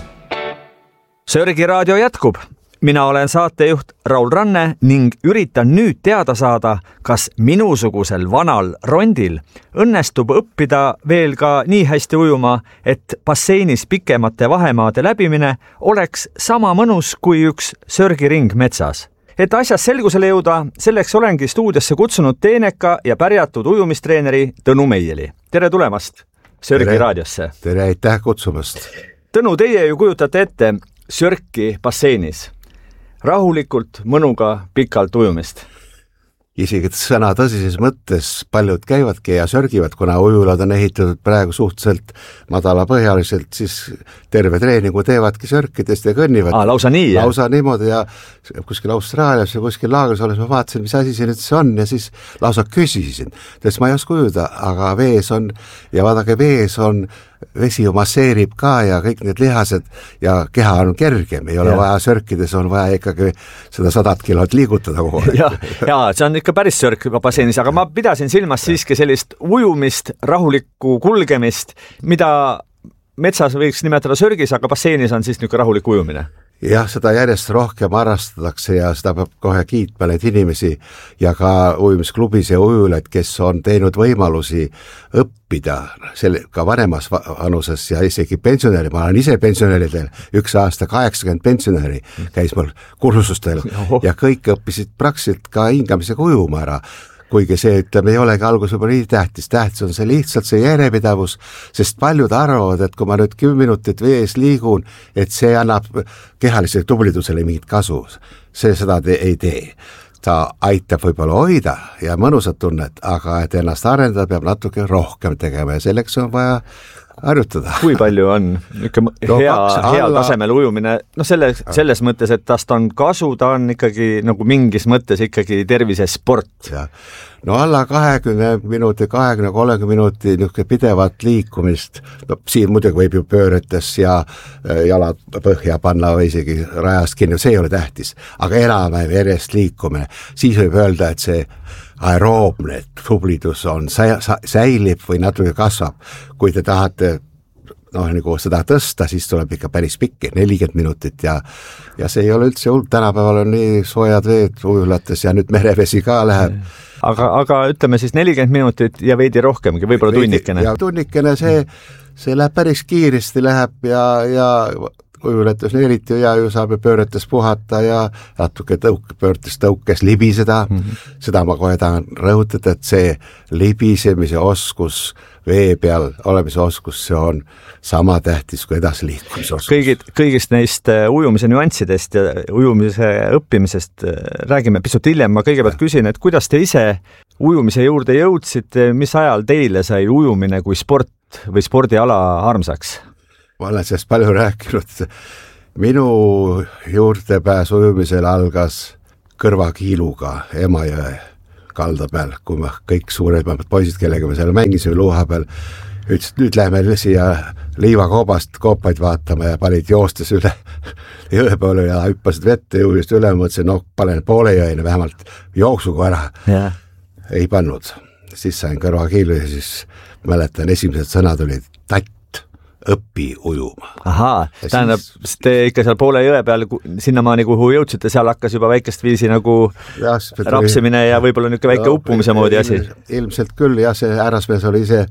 Sörgi Raadio jätkub. Mina olen saatejuht Raul Ranne ning üritan nüüd teada saada, kas minusugusel vanal rondil õnnestub õppida veel ka nii hästi ujuma, et basseinis pikemate vahemaade läbimine oleks sama mõnus kui üks sörgiring metsas. Et asjas selgusele jõuda, selleks olengi stuudiosse kutsunud teeneka ja pärjatud ujumistreeneri Tõnu Meieli. Tere tulemast Sörgi Raadiosse. Tere, aitäh kutsumast. Tõnu, teie ju kujutate ette sörki basseinis. Rahulikult, mõnuga, pikalt ujumist. Isegi sõna tõsises mõttes paljud käivadki ja sörgivad, kuna ujulad on ehitatud praegu suhteliselt madalapõhjaliselt, siis terve treeningu teevadki sörkidest ja kõnnivad. Lausa nii, jah? Lausa niimoodi ja kuskil Austraalias ja kuskil laagris olles ma vaatasin, mis asi see nüüd see on ja siis lausa küsisin. Sest ma ei oska ujuda, aga vees on ja vaadake, vesi ju masseerib ka ja kõik need lihased ja keha on kergem, ei ole vaja sörkides, on vaja ikkagi seda 100 kilot liigutada kogu aeg. Ja, see on ikka päris sörk basseinis, aga ma pidasin silmas siiski sellist ujumist, rahulikku kulgemist, mida metsas võiks nimetada sörgis, aga basseinis on siis niisugune rahulik ujumine. Jah, seda järjest rohkem arrastatakse ja seda peab kohe kiitma neid inimesi ja ka ujumisklubis ja ujulaid, kes on teinud võimalusi õppida ka vanemas vanuses ja isegi pensionäri. Ma olen ise pensionäridel, 1 aasta 80 pensionäri käis mul kursustel ja kõik õppisid praktiliselt ka hingamisega ujuma ära. Kuigi see, ütleme, ei olegi alguses juba nii tähtis. Tähtis on see lihtsalt see järjepidavus, sest paljud arvavad, et kui ma nüüd 10 minutit vees liigun, et see annab kehalisele tublidusele mingit kasu. See seda ei tee. Ta aitab võib-olla hoida ja mõnusat tunnet, aga et ennast arendada peab natuke rohkem tegema ja selleks on vaja harjutada. Kui palju on hea tasemel ujumine? Selles mõttes, et tast on kasu, ta on ikkagi nagu mingis mõttes ikkagi tervisesport. No alla 20 minuti, 20-30 minuti niisugune pidevat liikumist. No, siin muidugi võib ju pööretes ja jalad põhja panna või isegi rajast kinni, see ei ole tähtis. Aga enam järjest liikumine. Siis võib öelda, et see aeroobne tublidus on säilib või natuke kasvab. Kui te tahate nagu seda tõsta, siis tuleb ikka päris pikk, 40 minutit ja see ei ole üldse hull, tänapäeval on nii soojad veed ujulates ja nüüd merevesi ka läheb. Aga ütleme siis 40 minutit ja veidi rohkemgi, võib-olla tunnikene. Ja tunnikene, see läheb päris kiiresti läheb ja ujulates eriti hea ju saab pööretes puhata ja natuke pöörtes tõukes libiseda. Seda ma kohe tahan rõhutada, et see libisemise oskus, vee peal olemise oskus, see on sama tähtis kui edasiliikumise oskus. Kõigist neist ujumise nüanssidest ja ujumise õppimisest räägime pisut hiljem. Ma kõigepealt küsin, et kuidas te ise ujumise juurde jõudsite, mis ajal teile sai ujumine kui sport või spordiala armsaks? Ma olen sellest palju rääkinud. Minu juurdepääs ujumisel algas Kõrvakiiluga Emajõe kalda peal, kui me kõik suuremad poisid, kellega me seal mängisime luuha peal, ütlesid, nüüd läheme siia liivakoobast koopaid vaatama ja panid joostes üle jõe poole ja hüppasid vette jõudist üle, mõtlesin, panen poole jõene vähemalt jooksuga ära. Ei pannud. Siis sain Kõrvakiilu ja siis mäletan, esimesed sõnad olid tatt. Õppi ujuma. Ahaa, tähendab, te ikka seal poole jõe peal sinnamaani, kuhu jõudsite, seal hakkas juba väikest viisi nagu rapsimine ja võib-olla niisugune väike uppumise moodi asi. Ilmselt küll, jah, see härrasmees oli ise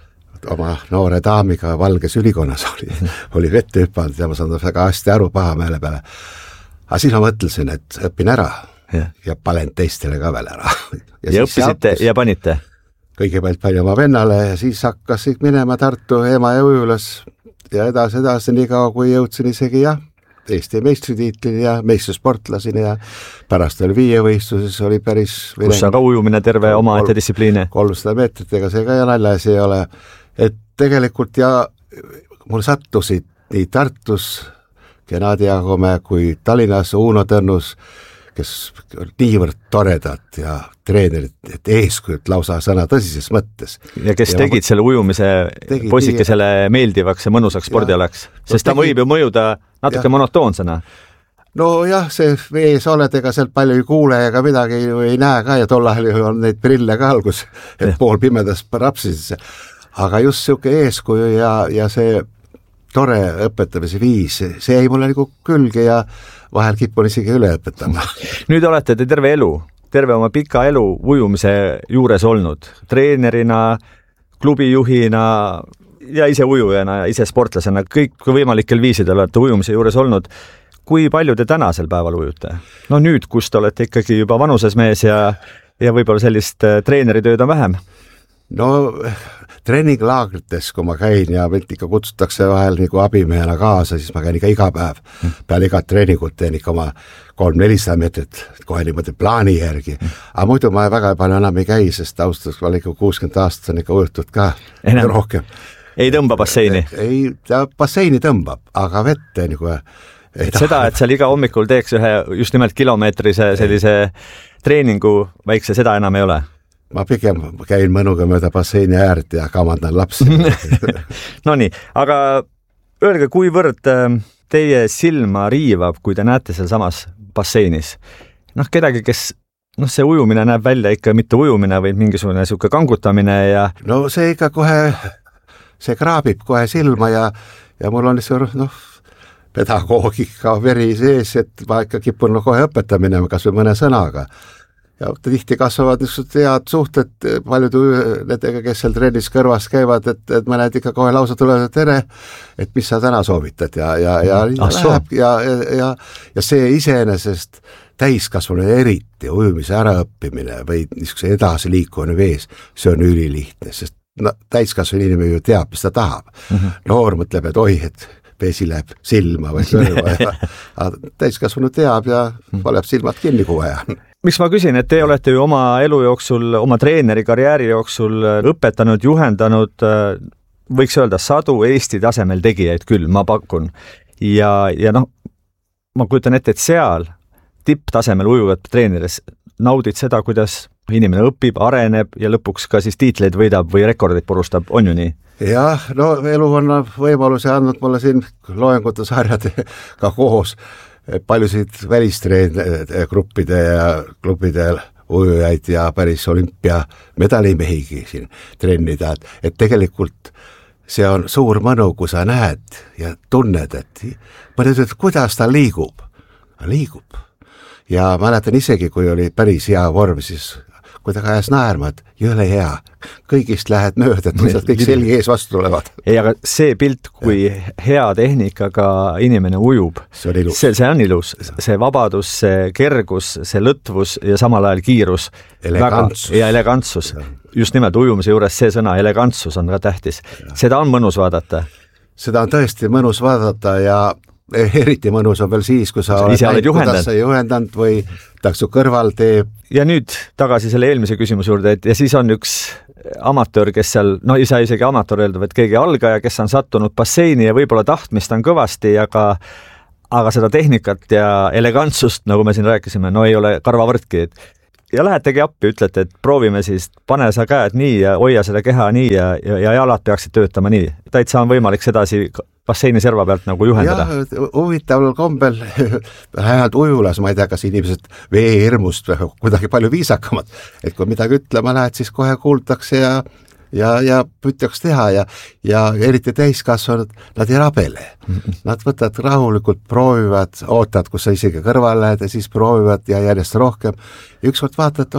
oma noore daamiga valges ülikonnas oli vette hüppanud ja ma saan väga hästi aru Pahamäele peale. Aga siis ma mõtlesin, et õpin ära ja panen teistele ka veel ära. Ja õppisite ja panite? Kõigepealt pani oma vennale ja siis hakkas minema Tartu Emajõe ujulas ja edasi, nii kaua kui jõudsin isegi Eesti meistritiitlini ja meistrisportlasini ja pärast oli viievõistluses, oli päris... Kus aga ujumine terve omaette distsipliine? 300 meetrit, ega see ka naljaasi ei ole. Et tegelikult mul sattusid nii Tartus Gennadi Jagome kui Tallinnas Uno Tõnnus, kes niivõrd toredad ja treenerid, et eeskujud lausa sõna tõsises mõttes. Ja kes tegid selle ujumise poisikesele meeldivaks ja mõnusaks spordialaks, sest ta võib ju mõjuda natuke monotoonsena. No jah, see vees oled, ega sealt palju ei kuule ega midagi ei näe ka ja tol ajal on neid prille ka algus, et pool pimedas rapsis. Aga just siuke eeskuju ja see tore õpetamise viis, see jäi mulle nagu külge ja vahel kipun isegi üle õpetama. Nüüd olete te terve oma pika elu ujumise juures olnud. Treenerina, klubijuhina ja ise ujujana, ise sportlasena, kõik võimalikel viisidel olete ujumise juures olnud. Kui palju te tänasel päeval ujute? No nüüd, kus te olete ikkagi juba vanuses mees ja võib-olla sellist treeneritööd on vähem? No treeninglaagrites, kui ma käin ja mind ikka kutsutakse vahel nagu abimehena kaasa, siis ma käin ikka iga päev. Peale igat treeningut teen ikka oma 300-400 meetrit kohe niimoodi plaani järgi. Aga muidu ma väga palju enam ei käi, sest austus, ma olen ikka 60 aastat on ikka ujutud ka rohkem. Ei tõmba basseini? Ei, ta basseini tõmbab, aga vette nagu... Seda, et seal iga hommikul teeks ühe just nimelt kilomeetrise sellise treeningu väikse, seda enam ei ole? Ma pigem käin mõnuga mööda basseini äärt ja kamandan lapsi. Nonii, aga öelge, kuivõrd teie silma riivab, kui te näete seal samas basseinis? Kedagi, kes see ujumine näeb välja ikka mitte ujumine, vaid mingisugune siuke kangutamine ja... No see ikka kohe, see kraabib kohe silma ja mul on pedagoogika veri sees, et ma ikka kipun kohe õpetamine, kas või mõne sõnaga. Ja tihti kasvavad niisugused head suhted paljud nendega, kes seal trennis kõrvas käivad, et mõned ikka kohe lausa tulevad, tere, et mis sa täna soovitad ja see iseenesest täiskasvanu eriti ujumise äraõppimine või niisuguse edasiliikuvane vees, see on ülilihtne, sest täiskasvanu inimene ju teab, mis ta tahab. Noor mõtleb, et oi, et vesi läheb silma või kõrva ja täiskasvanu teab ja paneb silmad kinni, kui vaja. Miks ma küsin, et te olete ju oma elu jooksul, oma treeneri karjääri jooksul õpetanud, juhendanud, võiks öelda sadu Eesti tasemel tegijaid küll, ma pakun. Ja ma kujutan ette, et seal tipptasemel ujuvat treeneris naudid seda, kuidas inimene õpib, areneb ja lõpuks ka siis tiitleid võidab või rekordid purustab, on ju nii? Jah, elu on võimaluse andnud mulle siin loengute sarjadega koos paljusid välistreengruppide ja klubide ujujaid ja päris olümpia medalimehigi siin trennida, et tegelikult see on suur mõnu, kui sa näed ja tunned, et mõned ütlevad, kuidas ta liigub. Ja mäletan isegi, kui oli päris hea vorm, siis kui ta ajas naerma, et jõle hea, kõigist lähed mööda, et nad kõik selgi ees vastu tulevad. Ei, aga see pilt, kui hea tehnikaga inimene ujub, see on ilus. See vabadus, see kergus, see lõtvus ja samal ajal kiirus. Elegantsus. Just nimelt ujumise juures see sõna, elegantsus on ka tähtis. Seda on mõnus vaadata. Seda on tõesti mõnus vaadata ja eriti mõnus on veel siis, kui sa oled juhendanud või taksu kõrval teeb. Ja nüüd tagasi selle eelmise küsimuse juurde, et ja siis on üks amatöör, kes seal, no ei saa isegi amatöör öelda, et keegi algaja, kes on sattunud basseini ja võib-olla tahtmist on kõvasti, aga seda tehnikat ja elegantsust, nagu me siin rääkisime, no ei ole karvavõrdki. Ja lähetegi appi, ütlete, et proovime siis, pane sa käed nii ja hoia seda keha nii ja jalad peaksid töötama nii. Täitsa on võimalik sedasi basseini serva pealt nagu juhendada. Ja, huvitaval kombel, vähemalt ujulas, ma ei tea, kas inimesed veehirmust või kuidagi palju viisakamad, et kui midagi ütlema lähed, siis kohe kuultakse ja püütakse teha ja eriti täiskasvanud, nad ei rabele. Nad võtavad rahulikult, proovivad, ootavad, kus sa isegi kõrval lähed ja siis proovivad ja järjest rohkem. Ja ükskord vaatad,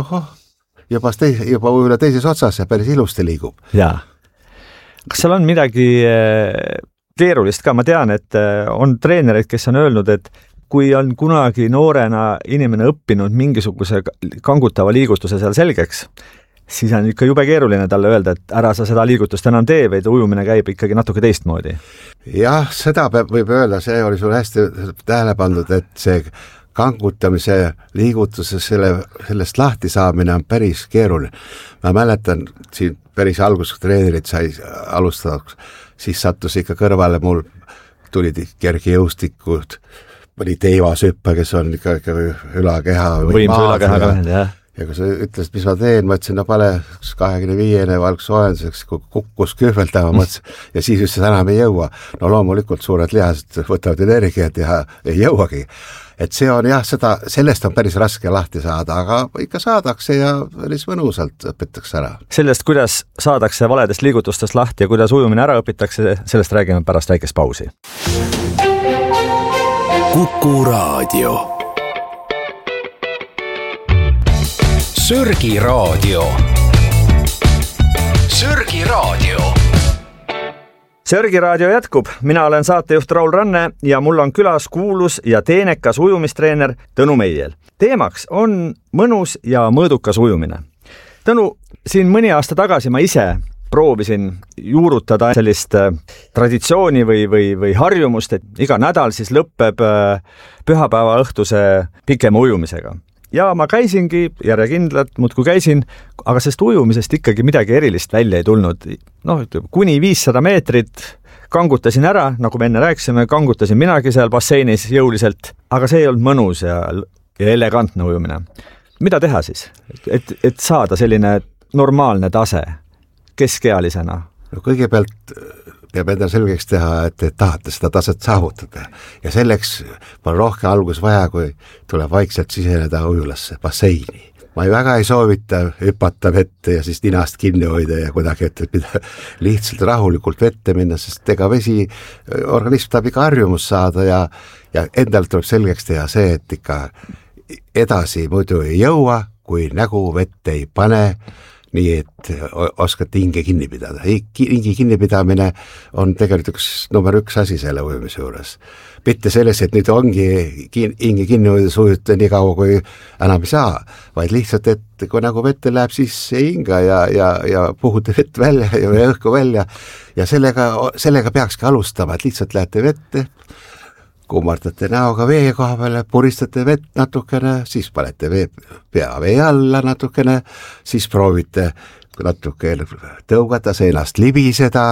juba ujula teises otsas ja päris ilusti liigub. Jaa. Kas seal on midagi keerulist ka? Ma tean, et on treenerid, kes on öelnud, et kui on kunagi noorena inimene õppinud mingisuguse kangutava liigustuse seal selgeks, siis on ikka jube keeruline talle öelda, et ära sa seda liigutust enam tee, vaid ujumine käib ikkagi natuke teistmoodi. Jah, seda võib öelda, see oli sul hästi tähele pandud, et see kangutamise liigutuse sellest lahti saamine on päris keeruline. Ma mäletan, siin päris alguses treenerid sai alustada, siis sattus ikka kõrvale mul, tulid kergejõustikud, mõni teivashüppe, kes on ikka ülakeha või võimsu ülakehaga vähend, jah. Ja kui sa ütlesid, mis ma teen, ma ütlesin, no pane 25 valgsoojenduseks, kui kukkus kühveldama, mõtlesin, ja siis ütlesin, enam ei jõua. No loomulikult suured lihased võtavad energiat ja ei jõuagi. Et see on jah, sellest on päris raske lahti saada, aga ikka saadakse ja päris mõnusalt õpitakse ära. Sellest, kuidas saadakse valedest liigutustest lahti ja kuidas ujumine ära õpitakse, sellest räägime pärast väikest pausi. Kuku Raadio. Sörgi Raadio. Sörgi Raadio. Sörgi Raadio jätkub. Mina olen saatejuht Raul Ranne ja mul on külas kuulus ja teenekas ujumistreener Tõnu Meiel. Teemaks on mõnus ja mõõdukas ujumine. Tõnu, siin mõni aasta tagasi ma ise proovisin juurutada sellist traditsiooni või harjumust, et iga nädal siis lõpeb pühapäeva õhtuse pikema ujumisega. Ja ma käisingi järjekindlalt, muudkui käisin, aga sest ujumisest ikkagi midagi erilist välja ei tulnud. Kuni 500 meetrit kangutasin ära, nagu me enne rääkisime, kangutasin minagi seal basseinis jõuliselt, aga see ei olnud mõnus ja elegantne ujumine. Mida teha siis, et saada selline normaalne tase keskealisena? No kõigepealt peab enda selgeks teha, et tahate seda taset saavutada ja selleks on rohkem algus vaja, kui tuleb vaikselt siseneda ujulasse, basseini. Ma väga ei soovita hüpata vette ja siis ninast kinni hoida ja kuidagi, et lihtsalt rahulikult vette minna, sest ega vesi, organism tahab ikka harjumus saada ja endal tuleb selgeks teha see, et ikka edasi muidu ei jõua, kui nägu vette ei pane, nii et oskad hinge kinni pidada. Hingi kinnipidamine on tegelikult number 1 asi selle ujumise juures. Mitte selles, et nüüd ongi hinge kinni ujute nii kaua, kui enam ei saa, vaid lihtsalt, et kui nagu vette läheb, siis ei hinga ja puhute vett välja ja õhku välja ja sellega peakski alustama, et lihtsalt lähete vette, kummardate näoga vee koha peale, puristate vett natukene, siis panete pea vee alla natukene, siis proovite natuke tõugata seinast libiseda,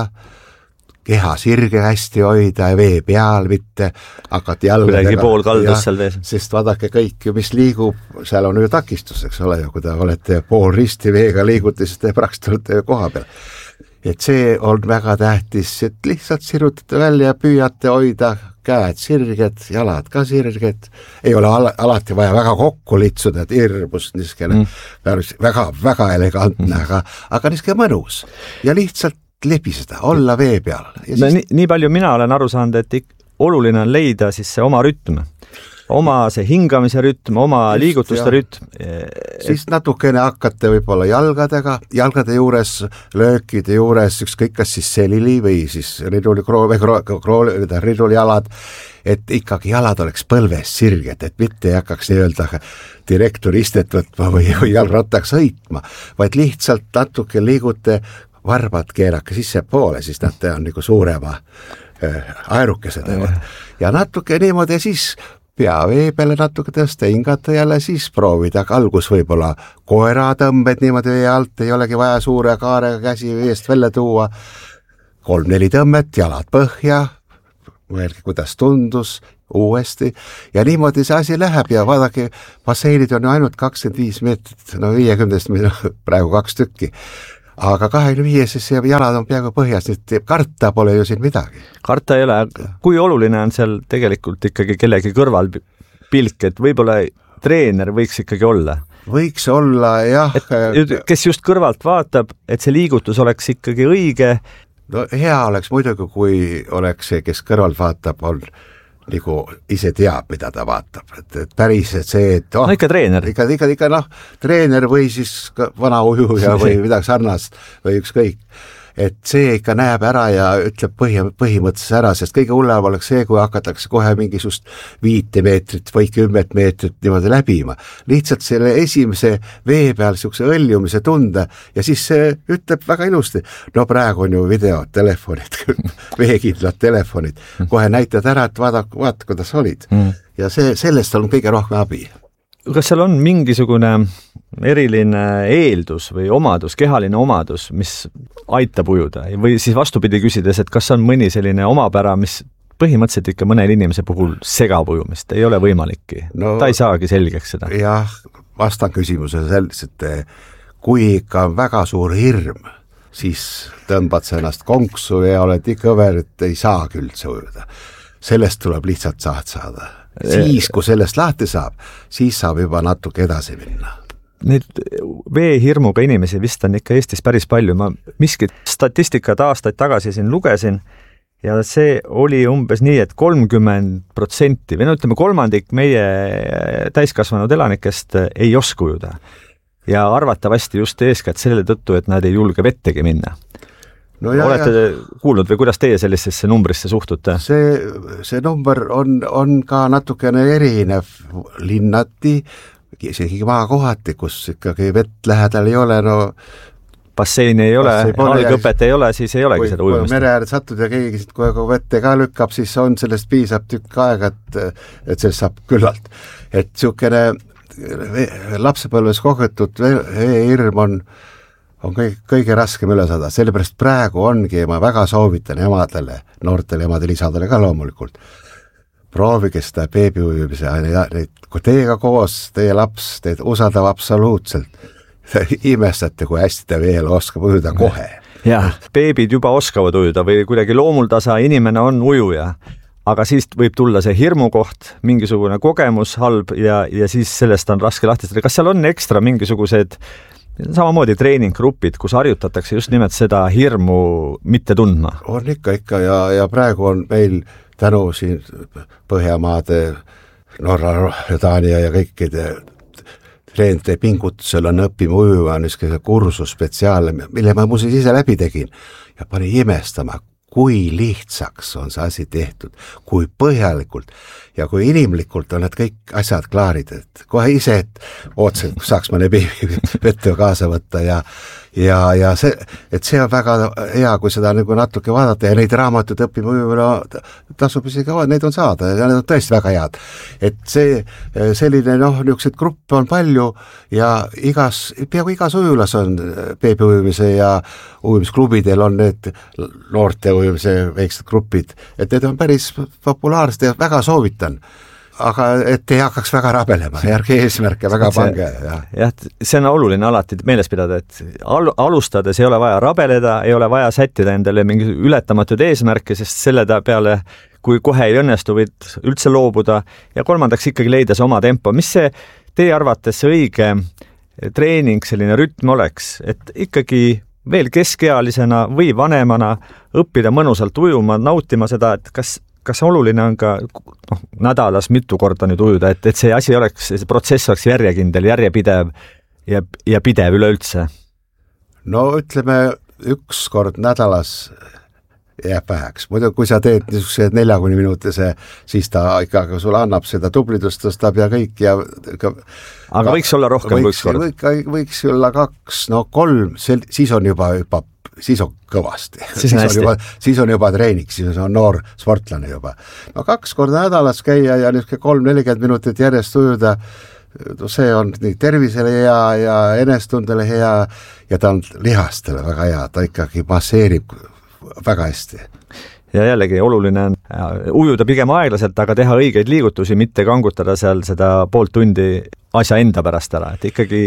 keha sirge hästi hoida ja vee peal, mitte hakati jalgadega, sest vaadake kõik, mis liigub, seal on ju takistus, eks ole, kui te olete pool risti veega liiguti, siis te pärast tulete koha peal. Et see on väga tähtis, et lihtsalt sirutate välja ja püüate hoida käed sirged, jalad ka sirged, ei ole alati vaja väga kokku litsuda, et hirmus niisugune väga elegantne, aga niisugune mõnus ja lihtsalt lebiseda, olla vee peal. No, nii palju mina olen aru saanud, et oluline on leida siis see oma rütm. Oma see hingamise rütm, oma liigutuste rütm. Siis natukene hakkate võib-olla jalgade juures, löökide juures, ükskõik kas siis selili või siis ridulijalad, et ikkagi jalad oleks põlves sirged, et mitte ei hakkaks nii-öelda direktori istet võtma või jalgrattaks sõitma, vaid lihtsalt natuke liigute, varbad keerake sisse poole, siis nad on nagu suurema aerukesed. Ja natuke niimoodi ja siis pea vee peale natuke tõsta, hingata jälle, siis proovida algus võib-olla koeratõmbed niimoodi vee alt, ei olegi vaja suure kaarega käsi veest välja tuua, 3-4 tõmmet, jalad põhja, mõelge, kuidas tundus, uuesti ja niimoodi see asi läheb ja vaadake, basseinid on ainult 25 meetrit, no 50 praegu 2 tükki. Aga 25-ses jalad on peaaegu põhjas, nii karta pole ju siin midagi. Karta ei ole, kui oluline on seal tegelikult ikkagi kellegi kõrval pilk, et võib-olla treener võiks ikkagi olla? Võiks olla, jah. Kes just kõrvalt vaatab, et see liigutus oleks ikkagi õige? No hea oleks muidugi, kui oleks see, kes kõrvalt vaatab, on nagu ise teab, mida ta vaatab, et päris see, et no ikka treener. Ikka treener või siis vana ujuja või midagi sarnast või ükskõik. Et see ikka näeb ära ja ütleb põhimõtteliselt ära, sest kõige hullem oleks see, kui hakatakse kohe mingisugust 5 meetrit või 10 meetrit niimoodi läbima. Lihtsalt selle esimese vee peal niisuguse õljumise tunde ja siis see ütleb väga ilusti. No praegu on ju videod, telefonid, veekindlad telefonid. Kohe näitad ära, et vaata, kuidas olid. Ja sellest on kõige rohkem abi. Kas seal on mingisugune eriline eeldus või omadus, kehaline omadus, mis aitab ujuda või siis vastupidi küsides, et kas on mõni selline omapära, mis põhimõtteliselt ikka mõnel inimese puhul segab ujumist, ei ole võimalikki, ta ei saagi selgeks seda. Jah, vastan küsimusele selliselt, kui ikka on väga suur hirm, siis tõmbad sa ennast konksu ja oled nii kõver, et ei saagi üldse ujuda. Sellest tuleb lihtsalt saada. Siis, kui sellest lahti saab, siis saab juba natuke edasi minna. Neid veehirmuga inimesi vist on ikka Eestis päris palju. Ma miskit statistikat aastaid tagasi siin lugesin ja see oli umbes nii, et 30% või no ütleme kolmandik meie täiskasvanud elanikest ei oska ujuda. Ja arvatavasti just eeskätt selle tõttu, et nad ei julge vettegi minna. No olete kuulnud või kuidas teie sellisesse numbrisse suhtute? See number on ka natukene erinev linnati, isegi maakohati, kus ikkagi vett lähedal ei ole, no basseini ei ole, algõpet ei ole, siis ei olegi seda ujumist. Kui mere äärde satud ja keegi kui vette ka lükkab, siis on sellest piisab tükk aega, et sellest saab küllalt. Et niisugune lapsepõlves kogetud veehirm on kõige raskem üle saada, sellepärast praegu ongi, ma väga soovitan emadele, noortele emadele, isadele ka loomulikult, proovige seda beebiujumise, kui teiega koos, teie laps, teid usaldab absoluutselt, imestate, kui hästi ta veel oskab ujuda kohe. Jah, beebid juba oskavad ujuda või kuidagi loomuldasa inimene on ujuja, aga siis võib tulla see hirmukoht, mingisugune kogemus halb ja siis sellest on raske lahtistada. Kas seal on ekstra mingisugused samamoodi treeninggrupid, kus harjutatakse just nimelt seda hirmu mitte tundma? On ikka ja praegu on meil tänu siin Põhjamaade, Norra, Taani ja kõikide treenide pingutusel on õppima ujuma niisugune kursus spetsiaalne, mille ma muuseas ise läbi tegin ja pani imestama, kui lihtsaks on see asi tehtud, kui põhjalikult ja kui inimlikult on need kõik asjad klaarid, et kohe ise, et ootasin, kus saaks mõne vette kaasa võtta ja see on väga hea, kui seda nagu natuke vaadata ja neid raamatuid õppima ujumine tasub isegi, neid on saada ja need on tõesti väga head. Et see selline, niisugused gruppe on palju ja peaaegu igas ujulas on beebiujumise ja ujumisklubidel on need noorte ujumise väiksed grupid, et need on päris populaarsed ja väga soovitan. Aga et ei hakkaks väga rabelema, järgi eesmärke väga pange. Jah, see on oluline alati meeles pidada, et alustades ei ole vaja rabeleda, ei ole vaja sättida endale mingi ületamatud eesmärke, sest selle peale, kui kohe ei õnnestu, võid üldse loobuda ja kolmandaks ikkagi leida see oma tempo. Mis see teie arvates õige treening, selline rütm oleks, et ikkagi veel keskealisena või vanemana õppida mõnusalt ujuma, nautima seda, et kas oluline on ka nädalas mitu korda nüüd ujuda, et see asi oleks, see protsess oleks järjekindel, järjepidev ja pidev üleüldse? No ütleme, üks kord nädalas jääb väheks. Muidu kui sa teed niisuguse 40 minutise, siis ta ikka sulle annab seda tublidust, tõstab ja kõik ja aga võiks olla rohkem kui üks kord? Võiks olla 2, 3, siis on juba siis on kõvasti. Siis on juba treening, siis on noor sportlane juba. No 2 korda nädalas käia ja 3-40 minutit järjest ujuda, see on nii tervisele hea ja enestundele hea ja ta on lihastele väga hea, ta ikkagi masseerib väga hästi. Ja jällegi oluline on ujuda pigem aeglaselt, aga teha õigeid liigutusi, mitte kangutada seal seda pool tundi asja enda pärast ära, et ikkagi...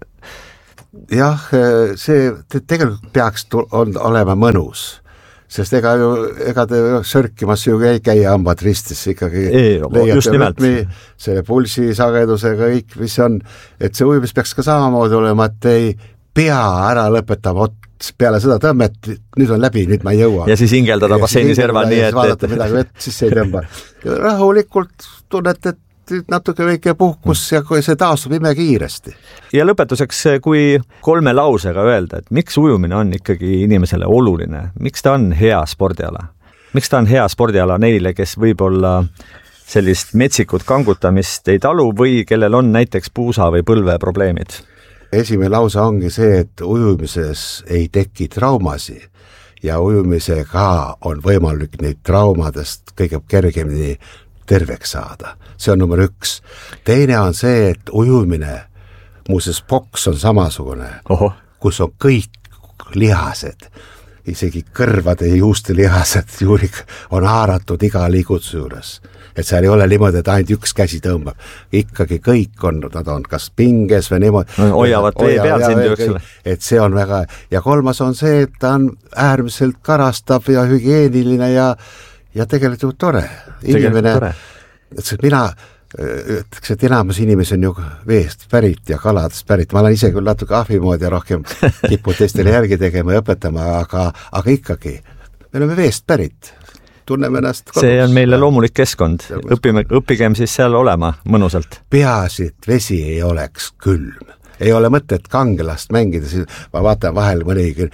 Jah, see tegelikult peaks olema mõnus, sest ega te sörkimas ju ei käi hambad ristis, ikkagi leiate rütmi, selle pulsi sagedusega kõik, mis on, et see ujumis peaks ka samamoodi olema, et ei pea ära lõpetama peale seda tõmmet, nüüd on läbi, nüüd ma ei jõua. Ja siis hingeldada basseini serval nii, et... vaadata midagi vett, siis ei tõmba. Rahulikult tunnete, et natuke väike puhkus ja see taastub imekiiresti. Ja lõpetuseks, kui 3 lausega öelda, et miks ujumine on ikkagi inimesele oluline, miks ta on hea spordiala? Miks ta on hea spordiala neile, kes võib-olla sellist metsikut kangutamist ei talu või kellel on näiteks puusa või põlve probleemid? Esimene lause ongi see, et ujumises ei teki traumasi ja ujumisega on võimalik neid traumadest kõige kergemini terveks saada. See on number 1. Teine on see, et ujumine, muuseas boks on samasugune, kus on kõik lihased, isegi kõrvade ja juuste lihased juurik on haaratud iga liigutuse juures. Et seal ei ole niimoodi, et ainult üks käsi tõmbab. Ikkagi kõik on, nad on kas pinges või niimoodi. No, hoiavad vee peal sind jooksule. Et see on väga, ja 3. on see, et ta on äärmiselt karastav ja hügieeniline ja tegelikult tore. Inimene, mina ütleks, et enamus inimesi on ju veest pärit ja kaladest pärit. Ma olen ise küll natuke ahvimoodi ja rohkem kipud teistele järgi tegema ja õpetama, aga ikkagi, me oleme veest pärit. Tunneme ennast kodus. See on meile loomulik keskkond. Õppigem siis seal olema mõnusalt. Peaasi, et vesi ei oleks külm. Ei ole mõtet kangelast mängida. Ma vaatan vahel mõnigi,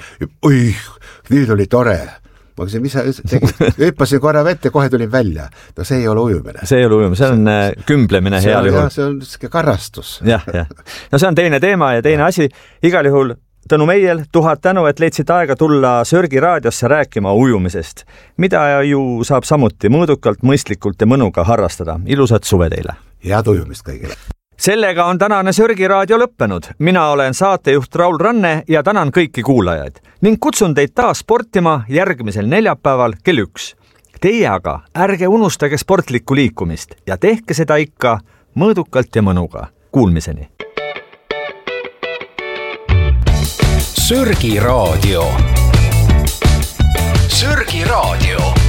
nüüd oli tore. Ma küsin, mis sa tegid? Hüppasin korra vette, kohe tulin välja. No see ei ole ujumine. See ei ole ujumine, see on kümblemine heal juhul. See on karastus. Jah. No see on teine teema ja teine asi. Igal juhul Tõnu Meiel, 1000 tänu, et leidsid aega tulla Sörgi raadiosse rääkima ujumisest, mida ju saab samuti mõõdukalt, mõistlikult ja mõnuga harrastada. Ilusat suve teile! Head ujumist kõigile! Sellega on tänane Sörgi raadio lõppenud. Mina olen saatejuht Raul Ranne ja tänan kõiki kuulajaid ning kutsun teid taas sportima järgmisel neljapäeval kell 1. Teie aga ärge unustage sportlikku liikumist ja tehke seda ikka mõõdukalt ja mõnuga. Kuulmiseni! Sörgi raadio. Sörgi raadio.